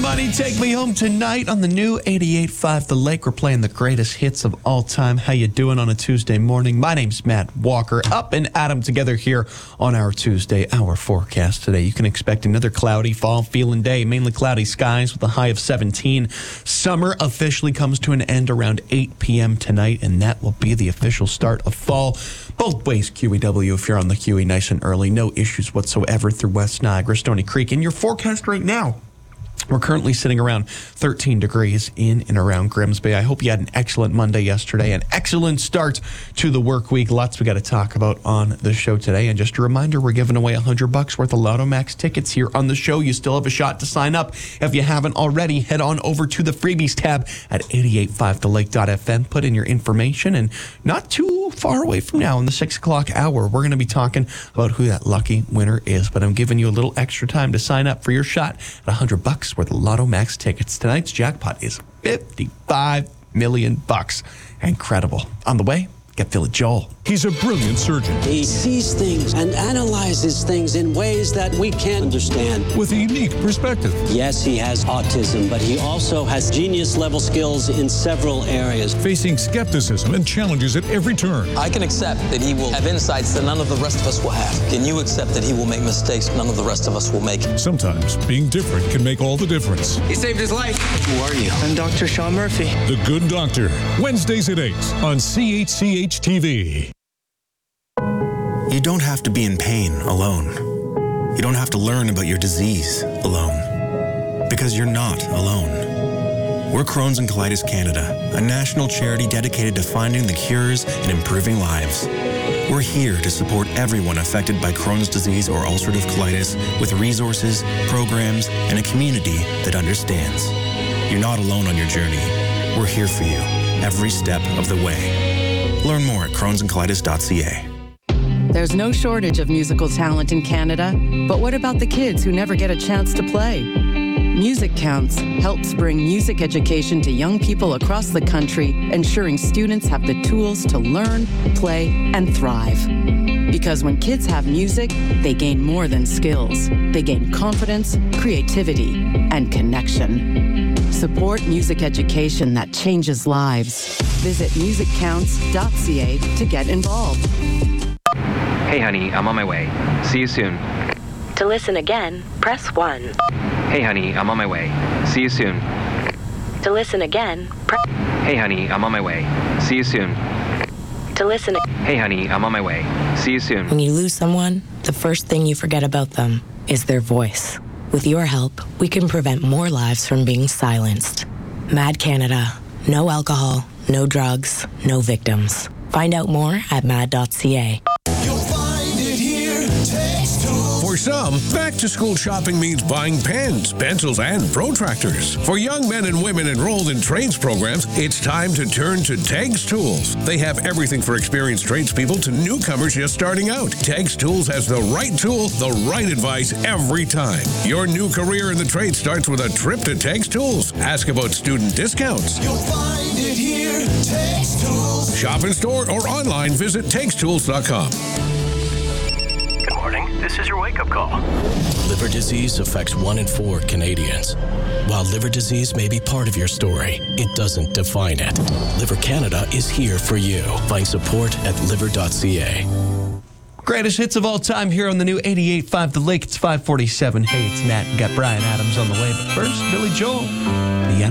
Money, Take Me Home tonight on the new 88.5 The Lake. We're playing the greatest hits of all time. How you doing on a Tuesday morning? My name's Matt Walker. Up and Adam together here on our Tuesday hour forecast today. You can expect another cloudy, fall-feeling day. Mainly cloudy skies with a high of 17. Summer officially comes to an end around 8 p.m. tonight, and that will be the official start of fall. Both ways, QEW, if you're on the QE nice and early. No issues whatsoever through West Niagara, Stony Creek. In your forecast right now, we're currently sitting around 13 degrees in and around Grimsby. I hope you had an excellent Monday yesterday, an excellent start to the work week. Lots we got to talk about on the show today. And just a reminder, we're giving away $100 worth of Lotto Max tickets here on the show. You still have a shot to sign up. If you haven't already, head on over to the freebies tab at 885thelake.fm. Put in your information, and not too far away from now in the 6 o'clock hour, we're going to be talking about who that lucky winner is. But I'm giving you a little extra time to sign up for your shot at $100 worth of Lotto Max tickets. Tonight's jackpot is $55 million. Incredible. On the way, get Philly Joel. He's a brilliant surgeon. He sees things and analyzes things in ways that we can't understand. With a unique perspective. Yes, he has autism, but he also has genius-level skills in several areas. Facing skepticism and challenges at every turn. I can accept that he will have insights that none of the rest of us will have. Can you accept that he will make mistakes none of the rest of us will make? Sometimes being different can make all the difference. He saved his life. Who are you? I'm Dr. Sean Murphy. The Good Doctor. Wednesdays at 8 on CHCH TV. You don't have to be in pain alone. You don't have to learn about your disease alone. Because you're not alone. We're Crohn's and Colitis Canada, a national charity dedicated to finding the cures and improving lives. We're here to support everyone affected by Crohn's disease or ulcerative colitis with resources, programs, and a community that understands. You're not alone on your journey. We're here for you every step of the way. Learn more at crohnsandcolitis.ca. There's no shortage of musical talent in Canada, but what about the kids who never get a chance to play? Music Counts helps bring music education to young people across the country, ensuring students have the tools to learn, play, and thrive. Because when kids have music, they gain more than skills. They gain confidence, creativity, and connection. Support music education that changes lives. Visit musiccounts.ca to get involved. Hey honey, I'm on my way. See you soon. To listen again, press 1. Hey honey, I'm on my way. See you soon. To listen again, press... Hey honey, I'm on my way. See you soon. To listen... Hey honey, I'm on my way. See you soon. When you lose someone, the first thing you forget about them is their voice. With your help, we can prevent more lives from being silenced. Mad Canada. No alcohol, no drugs, no victims. Find out more at mad.ca. For some, back-to-school shopping means buying pens, pencils, and protractors. For young men and women enrolled in trades programs, it's time to turn to Tegs Tools. They have everything for experienced tradespeople to newcomers just starting out. Tegs Tools has the right tool, the right advice every time. Your new career in the trade starts with a trip to Tegs Tools. Ask about student discounts. You'll find it here, Tegs Tools. Shop in store or online, visit TegsTools.com. Good morning. This is your wake-up call. Liver disease affects 1 in 4 Canadians. While liver disease may be part of your story, it doesn't define it. Liver Canada is here for you. Find support at liver.ca. Greatest hits of all time here on the new 88.5 The Lake. It's 5:47. Hey, it's Matt. We got Brian Adams on the way. But first, Billy Joel.